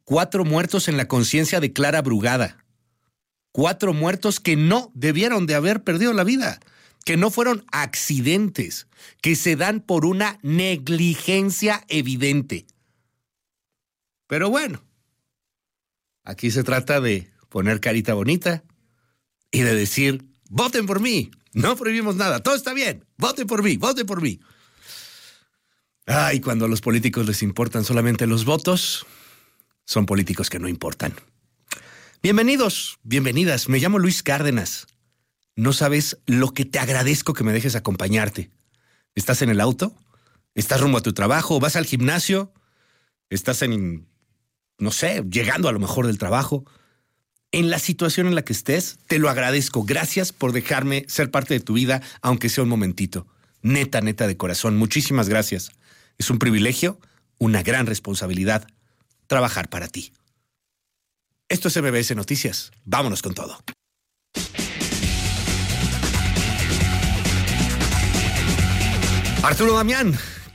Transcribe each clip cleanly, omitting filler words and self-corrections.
4 muertos en la conciencia de Clara Brugada. 4 muertos que no debieron de haber perdido la vida, que no fueron accidentes, que se dan por una negligencia evidente. Pero bueno, aquí se trata de poner carita bonita y de decir, voten por mí, no prohibimos nada, todo está bien, voten por mí, voten por mí. Ay, cuando a los políticos les importan solamente los votos, son políticos que no importan. Bienvenidos, bienvenidas, me llamo Luis Cárdenas. No sabes lo que te agradezco que me dejes acompañarte. ¿Estás en el auto? ¿Estás rumbo a tu trabajo? ¿Vas al gimnasio? ¿Estás llegando a lo mejor del trabajo? En la situación en la que estés, te lo agradezco. Gracias por dejarme ser parte de tu vida, aunque sea un momentito. Neta de corazón, muchísimas gracias. Es un privilegio, una gran responsabilidad, trabajar para ti. Esto es MBS Noticias. Vámonos con todo. Arturo Damián,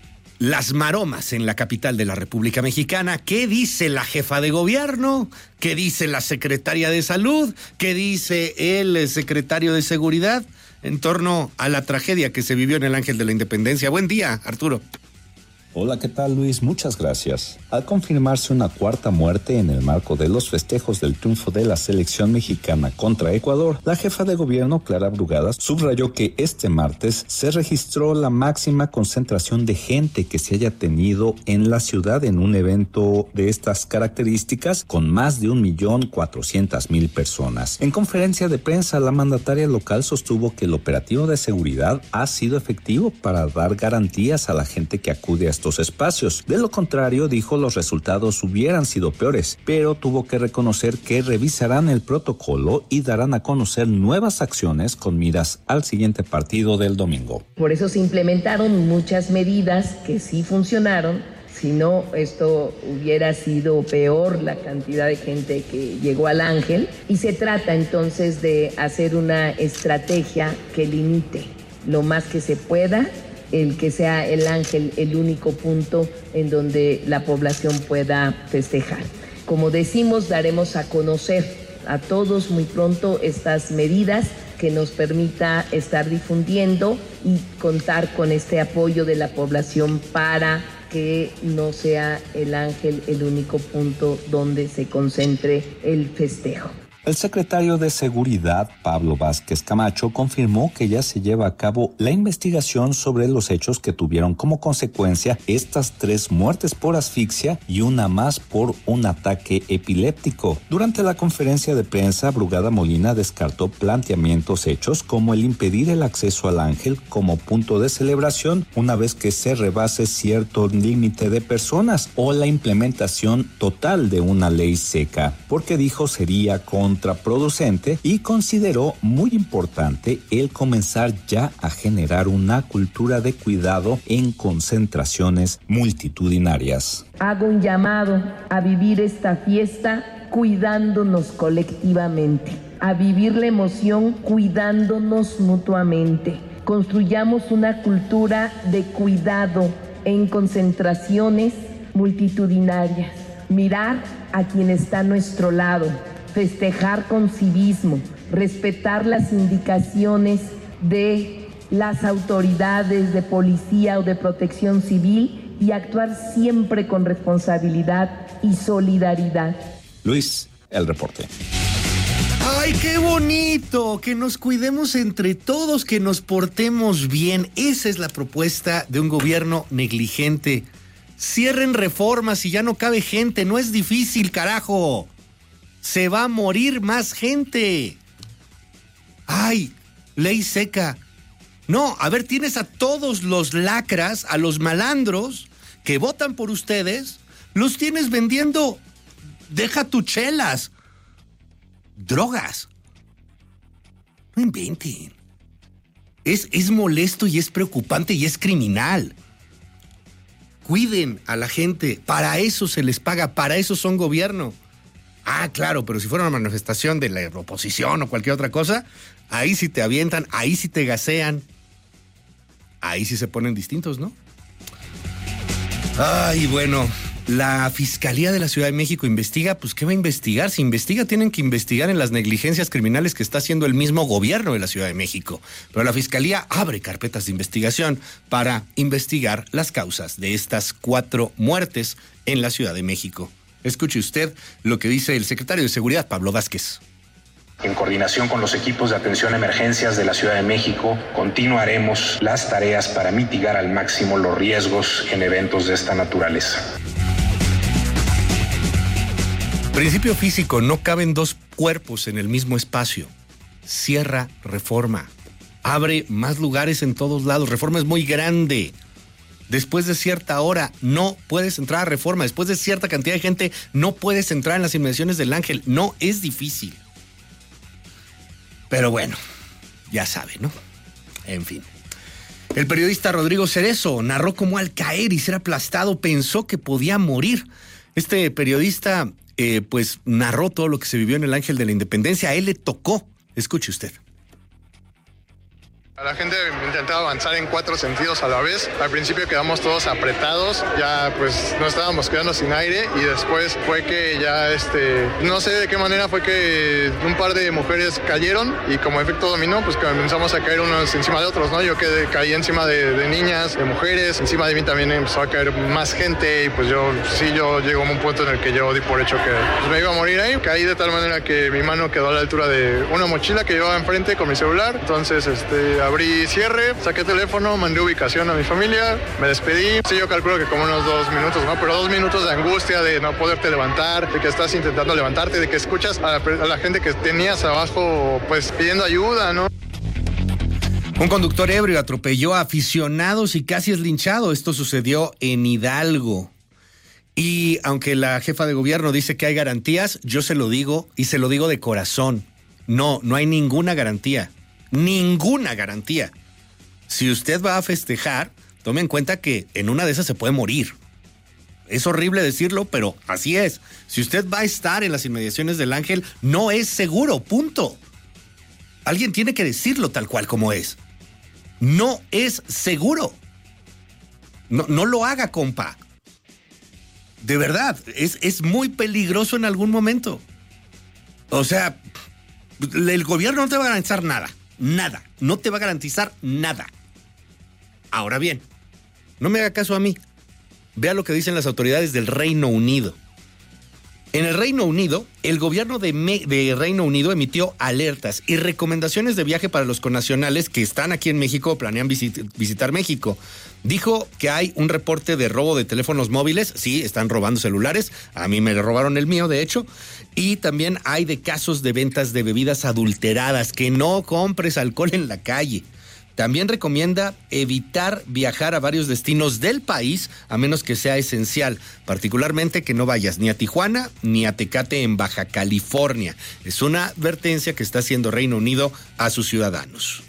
las maromas en la capital de la República Mexicana. ¿Qué dice la jefa de gobierno? ¿Qué dice la secretaria de Salud? ¿Qué dice el secretario de Seguridad en torno a la tragedia que se vivió en el Ángel de la Independencia? Buen día, Arturo. Hola, ¿qué tal, Luis? Muchas gracias. Al confirmarse una 4ª muerte en el marco de los festejos del triunfo de la selección mexicana contra Ecuador, la jefa de gobierno, Clara Brugada, subrayó que este martes se registró la máxima concentración de gente que se haya tenido en la ciudad en un evento de estas características, con más de 1.400.000 personas. En conferencia de prensa, la mandataria local sostuvo que el operativo de seguridad ha sido efectivo para dar garantías a la gente que acude a estos espacios. De lo contrario, dijo, los resultados hubieran sido peores, pero tuvo que reconocer que revisarán el protocolo y darán a conocer nuevas acciones con miras al siguiente partido del domingo. Por eso se implementaron muchas medidas que sí funcionaron. Si no, esto hubiera sido peor, la cantidad de gente que llegó al Ángel. Y se trata entonces de hacer una estrategia que limite lo más que se pueda el que sea el Ángel el único punto en donde la población pueda festejar. Como decimos, daremos a conocer a todos muy pronto estas medidas que nos permita estar difundiendo y contar con este apoyo de la población para que no sea el Ángel el único punto donde se concentre el festejo. El secretario de Seguridad, Pablo Vázquez Camacho, confirmó que ya se lleva a cabo la investigación sobre los hechos que tuvieron como consecuencia estas 3 muertes por asfixia y una más por un ataque epiléptico. Durante la conferencia de prensa, Brugada Molina descartó planteamientos hechos como el impedir el acceso al Ángel como punto de celebración una vez que se rebase cierto límite de personas o la implementación total de una ley seca, porque dijo sería contraproducente y consideró muy importante el comenzar ya a generar una cultura de cuidado en concentraciones multitudinarias. Hago un llamado a vivir esta fiesta cuidándonos colectivamente, a vivir la emoción cuidándonos mutuamente. Construyamos una cultura de cuidado en concentraciones multitudinarias, mirar a quien está a nuestro lado, festejar con civismo, respetar las indicaciones de las autoridades de policía o de protección civil y actuar siempre con responsabilidad y solidaridad. Luis, el reporte. ¡Ay, qué bonito! Que nos cuidemos entre todos, que nos portemos bien. Esa es la propuesta de un gobierno negligente. Cierren Reformas y ya no cabe gente. No es difícil, carajo. Se va a morir más gente. ¡Ay! Ley seca. No, a ver, tienes a todos los lacras, a los malandros que votan por ustedes, los tienes vendiendo, deja tu chelas, drogas. No inventen. Es molesto y es preocupante y es criminal. Cuiden a la gente, para eso se les paga, para eso son gobierno. Ah, claro, pero si fuera una manifestación de la oposición o cualquier otra cosa, ahí sí te avientan, ahí sí te gasean, ahí sí se ponen distintos, ¿no? Ay, bueno, La Fiscalía de la Ciudad de México investiga, pues ¿qué va a investigar? Si investiga, tienen que investigar en las negligencias criminales que está haciendo el mismo gobierno de la Ciudad de México. Pero la Fiscalía abre carpetas de investigación para investigar las causas de estas 4 muertes en la Ciudad de México. Escuche usted lo que dice el secretario de Seguridad, Pablo Vázquez. En coordinación con los equipos de atención a emergencias de la Ciudad de México, continuaremos las tareas para mitigar al máximo los riesgos en eventos de esta naturaleza. Principio físico, no caben 2 cuerpos en el mismo espacio. Cierra Reforma. Abre más lugares en todos lados. Reforma es muy grande. Después de cierta hora no puedes entrar a Reforma. Después de cierta cantidad de gente no puedes entrar en las inmediaciones del Ángel. No es difícil. Pero bueno, ya sabe, ¿no? En fin. El periodista Rodrigo Cerezo narró cómo al caer y ser aplastado pensó que podía morir. Este periodista pues narró todo lo que se vivió en el Ángel de la Independencia. A él le tocó. Escuche usted. La gente intentaba avanzar en 4 sentidos a la vez. Al principio quedamos todos apretados, ya pues nos estábamos quedando sin aire y después fue que ya no sé de qué manera fue que un par de mujeres cayeron y como efecto dominó pues comenzamos a caer unos encima de otros, ¿no? Yo caí encima de niñas, de mujeres, encima de mí también empezó a caer más gente y pues yo llegó a un punto en el que yo di por hecho que pues, me iba a morir ahí. Caí de tal manera que mi mano quedó a la altura de una mochila que llevaba enfrente con mi celular, entonces abrí cierre, saqué teléfono, mandé ubicación a mi familia, me despedí. Sí, yo calculo que como unos 2 minutos, ¿no? Pero 2 minutos de angustia, de no poderte levantar, de que estás intentando levantarte, de que escuchas a la gente que tenías abajo, pues pidiendo ayuda, ¿no? Un conductor ebrio atropelló a aficionados y casi es linchado. Esto sucedió en Hidalgo. Y aunque la jefa de gobierno dice que hay garantías, yo se lo digo y se lo digo de corazón. No hay ninguna garantía. Ninguna garantía. Si usted va a festejar, tome en cuenta que en una de esas se puede morir. Es horrible decirlo, pero así es. Si usted va a estar en las inmediaciones del Ángel, no es seguro, punto. Alguien tiene que decirlo tal cual como es. No es seguro. No lo haga, compa. De verdad, es muy peligroso en algún momento. O sea, el gobierno no te va a garantizar nada. Nada, no te va a garantizar nada. Ahora bien, no me haga caso a mí. Vea lo que dicen las autoridades del Reino Unido. En el Reino Unido, el gobierno de Reino Unido emitió alertas y recomendaciones de viaje para los connacionales que están aquí en México o planean visitar México. Dijo que hay un reporte de robo de teléfonos móviles. Sí, están robando celulares. A mí me robaron el mío, de hecho. Y también hay de casos de ventas de bebidas adulteradas. Que no compres alcohol en la calle. También recomienda evitar viajar a varios destinos del país a menos que sea esencial, particularmente que no vayas ni a Tijuana ni a Tecate en Baja California. Es una advertencia que está haciendo Reino Unido a sus ciudadanos.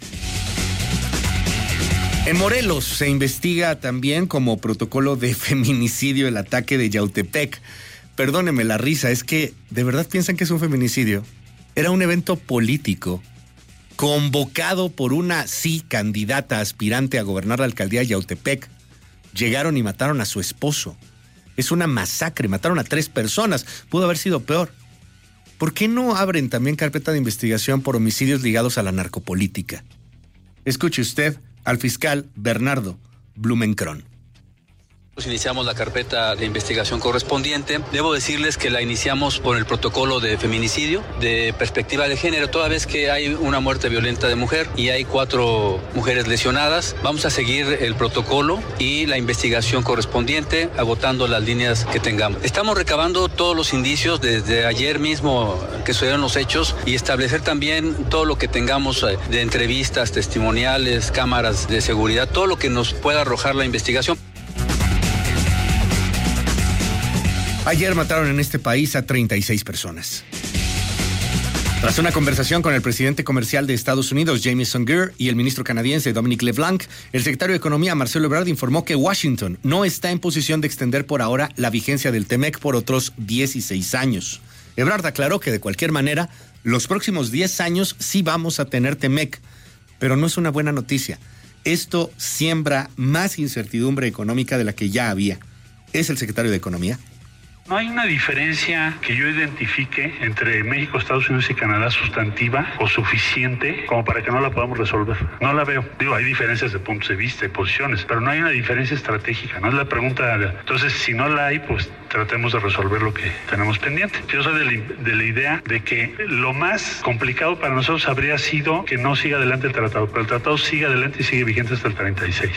En Morelos se investiga también como protocolo de feminicidio el ataque de Yautepec. Perdóneme la risa, es que ¿de verdad piensan que es un feminicidio? Era un evento político convocado por una, candidata aspirante a gobernar la alcaldía de Yautepec. Llegaron y mataron a su esposo. Es una masacre, mataron a 3 personas. Pudo haber sido peor. ¿Por qué no abren también carpeta de investigación por homicidios ligados a la narcopolítica? Escuche usted al fiscal Bernardo Blumenkron. Iniciamos la carpeta de investigación correspondiente. Debo decirles que la iniciamos por el protocolo de feminicidio, de perspectiva de género, toda vez que hay una muerte violenta de mujer y hay 4 mujeres lesionadas. Vamos a seguir el protocolo y la investigación correspondiente, agotando las líneas que tengamos. Estamos recabando todos los indicios desde ayer mismo que sucedieron los hechos y establecer también todo lo que tengamos de entrevistas, testimoniales, cámaras de seguridad, todo lo que nos pueda arrojar la investigación. Ayer mataron en este país a 36 personas. Tras una conversación con el presidente comercial de Estados Unidos, Jameson Greer, y el ministro canadiense, Dominic LeBlanc, el secretario de Economía, Marcelo Ebrard, informó que Washington no está en posición de extender por ahora la vigencia del TEMEC por otros 16 años. Ebrard aclaró que de cualquier manera, los próximos 10 años sí vamos a tener TEMEC, pero no es una buena noticia. Esto siembra más incertidumbre económica de la que ya había. Es el secretario de Economía No hay una diferencia que yo identifique entre México, Estados Unidos y Canadá sustantiva o suficiente como para que no la podamos resolver. No la veo. Digo, hay diferencias de puntos de vista y posiciones, pero no hay una diferencia estratégica. No es la pregunta. Entonces, si no la hay, pues tratemos de resolver lo que tenemos pendiente. Yo soy de la idea de que lo más complicado para nosotros habría sido que no siga adelante el tratado, pero el tratado sigue adelante y sigue vigente hasta el 36.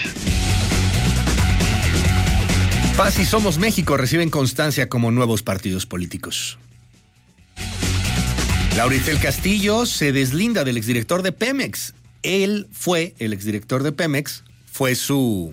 Paz y Somos México reciben constancia como nuevos partidos políticos. Lauritel Castillo se deslinda del exdirector de Pemex. El exdirector de Pemex, fue su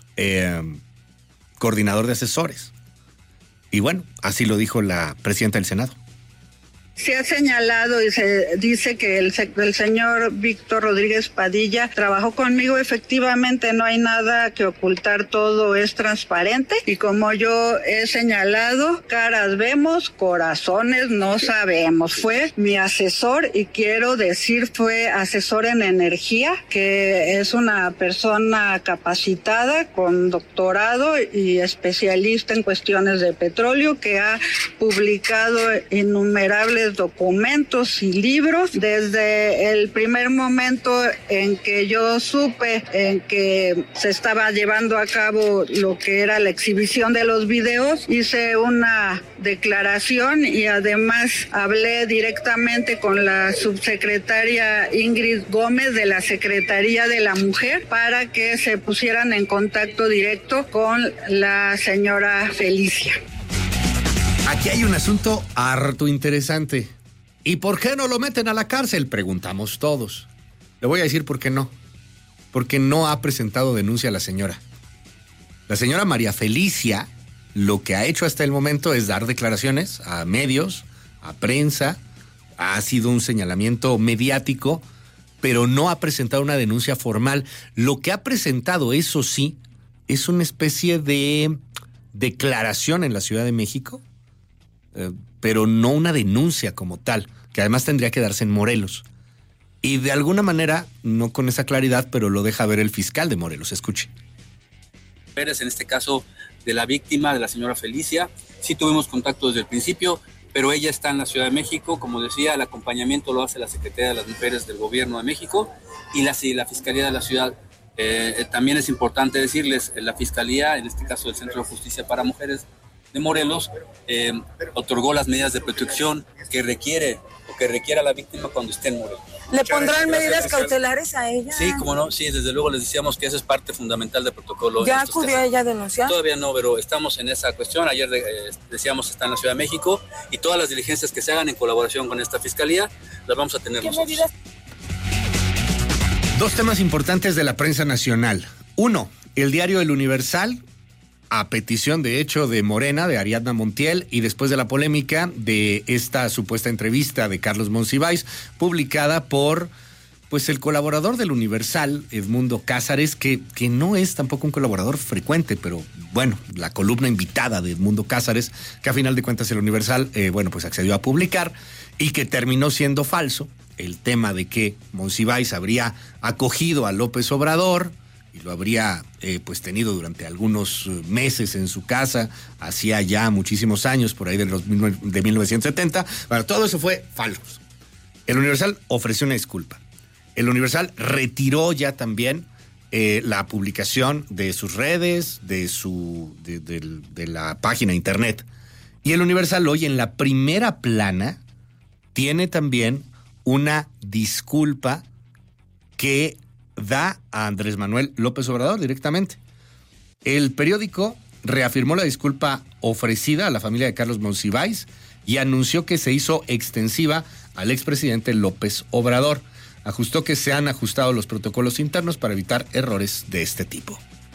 coordinador de asesores. Y bueno, así lo dijo la presidenta del Senado. Se ha señalado y se dice que el señor Víctor Rodríguez Padilla trabajó conmigo. Efectivamente, no hay nada que ocultar, todo es transparente. Y como yo he señalado, caras vemos, corazones no sabemos. Fue mi asesor y quiero decir, fue asesor en energía, que es una persona capacitada con doctorado y especialista en cuestiones de petróleo, que ha publicado innumerables documentos y libros. Desde el primer momento en que yo supe en que se estaba llevando a cabo lo que era la exhibición de los videos, hice una declaración y además hablé directamente con la subsecretaria Ingrid Gómez de la Secretaría de la Mujer para que se pusieran en contacto directo con la señora Felicia. Aquí hay un asunto harto interesante. ¿Y por qué no lo meten a la cárcel? Preguntamos todos. Le voy a decir por qué no. Porque no ha presentado denuncia a la señora. La señora María Felicia lo que ha hecho hasta el momento es dar declaraciones a medios, a prensa. Ha sido un señalamiento mediático, pero no ha presentado una denuncia formal. Lo que ha presentado, eso sí, es una especie de declaración en la Ciudad de México, pero no una denuncia como tal, que además tendría que darse en Morelos. Y de alguna manera, no con esa claridad, pero lo deja ver el fiscal de Morelos. Escuche. En este caso de la víctima, de la señora Felicia, sí tuvimos contacto desde el principio, pero ella está en la Ciudad de México. Como decía, el acompañamiento lo hace la Secretaría de las Mujeres del Gobierno de México y la Fiscalía de la Ciudad. También es importante decirles, la Fiscalía, en este caso del Centro de Justicia para Mujeres de Morelos, otorgó las medidas de protección que requiera la víctima cuando esté en Morelos. ¿Le pondrán medidas cautelares a ella? Sí, como no, sí, desde luego les decíamos que esa es parte fundamental del protocolo. ¿Ya acudió ella a denunciar? Todavía no, pero estamos en esa cuestión. Ayer decíamos está en la Ciudad de México y todas las diligencias que se hagan en colaboración con esta fiscalía las vamos a tener nosotros. Medidas? Dos temas importantes de la prensa nacional. Uno, el diario El Universal, a petición de hecho de Morena, de Ariadna Montiel, y después de la polémica de esta supuesta entrevista de Carlos Monsiváis, publicada por pues el colaborador del Universal, Edmundo Cázares, que no es tampoco un colaborador frecuente, pero bueno, la columna invitada de Edmundo Cázares, que a final de cuentas el Universal, pues accedió a publicar, y que terminó siendo falso, el tema de que Monsiváis habría acogido a López Obrador, y lo habría pues tenido durante algunos meses en su casa, hacía ya muchísimos años, por ahí de 1970. Bueno, todo eso fue falso. El Universal ofreció una disculpa. El Universal retiró ya también la publicación de sus redes, de la página de internet. Y el Universal hoy en la primera plana tiene también una disculpa que da a Andrés Manuel López Obrador directamente. El periódico reafirmó la disculpa ofrecida a la familia de Carlos Monsiváis y anunció que se hizo extensiva al expresidente López Obrador. Ajustó que se han ajustado los protocolos internos para evitar errores de este tipo.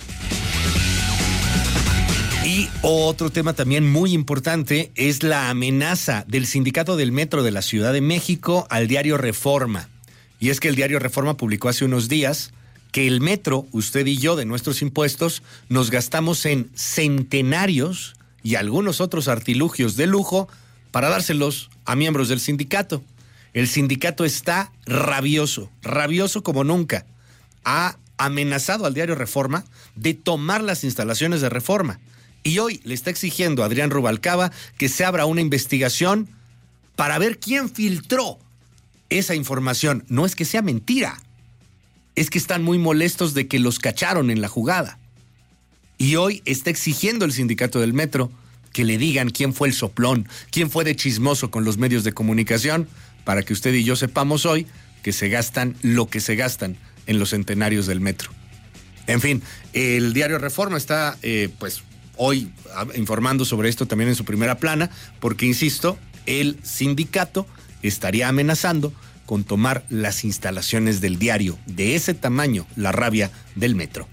Y otro tema también muy importante es la amenaza del Sindicato del Metro de la Ciudad de México al diario Reforma. Y es que el diario Reforma publicó hace unos días que el metro, usted y yo, de nuestros impuestos, nos gastamos en centenarios y algunos otros artilugios de lujo para dárselos a miembros del sindicato. El sindicato está rabioso como nunca. Ha amenazado al diario Reforma de tomar las instalaciones de Reforma. Y hoy le está exigiendo a Adrián Rubalcaba que se abra una investigación para ver quién filtró esa información. No es que sea mentira, es que están muy molestos de que los cacharon en la jugada. Y hoy está exigiendo el sindicato del metro que le digan quién fue el soplón, quién fue de chismoso con los medios de comunicación, para que usted y yo sepamos hoy que se gastan lo que se gastan en los centenarios del metro. En fin, el diario Reforma está hoy informando sobre esto también en su primera plana, porque, insisto, el sindicato estaría amenazando con tomar las instalaciones del diario. De ese tamaño, la rabia del metro.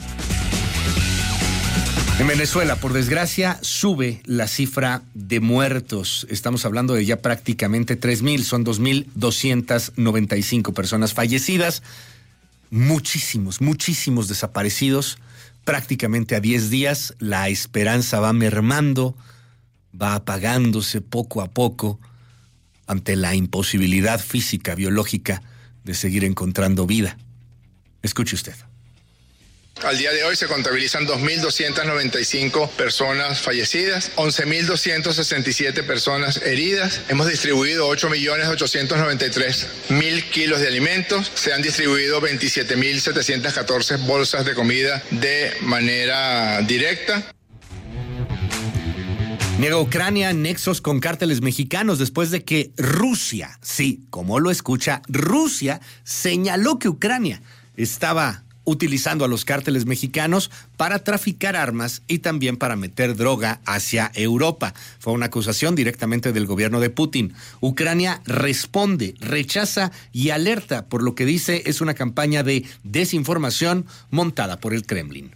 En Venezuela, por desgracia, sube la cifra de muertos. Estamos hablando de ya prácticamente 3,000, son 2,295 personas fallecidas. Muchísimos desaparecidos. Prácticamente a 10 días, la esperanza va mermando, va apagándose poco a poco ante la imposibilidad física, biológica de seguir encontrando vida. Escuche usted. Al día de hoy se contabilizan 2.295 personas fallecidas, 11.267 personas heridas. Hemos distribuido 8.893.000 kilos de alimentos. Se han distribuido 27.714 bolsas de comida de manera directa. Niega Ucrania nexos con cárteles mexicanos después de que Rusia, sí, como lo escucha, Rusia señaló que Ucrania estaba utilizando a los cárteles mexicanos para traficar armas y también para meter droga hacia Europa. Fue una acusación directamente del gobierno de Putin. Ucrania responde, rechaza y alerta por lo que dice es una campaña de desinformación montada por el Kremlin.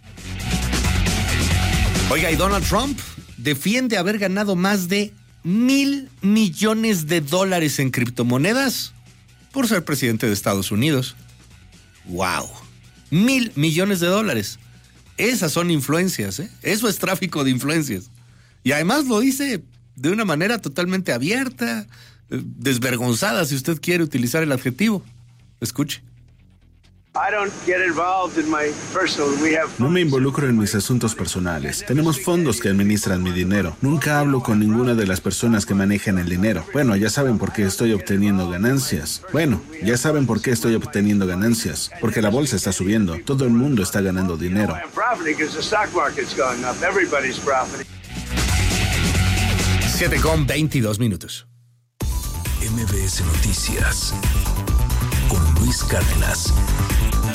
Oiga, y Donald Trump defiende haber ganado más de $1,000 millones en criptomonedas por ser presidente de Estados Unidos. ¡Wow! $1,000 millones. Esas son influencias, ¿eh? Eso es tráfico de influencias. Y además lo dice de una manera totalmente abierta, desvergonzada, si usted quiere utilizar el adjetivo. Escuche. No me involucro en mis asuntos personales. Tenemos fondos que administran mi dinero. Nunca hablo con ninguna de las personas que manejan el dinero. Bueno, ya saben por qué estoy obteniendo ganancias. Porque la bolsa está subiendo. Todo el mundo está ganando dinero. 7:22. MBS Noticias con Luis Cárdenas.